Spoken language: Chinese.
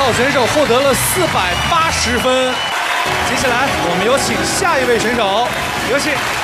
号选手获得了480分。接下来我们有请下一位选手，有请。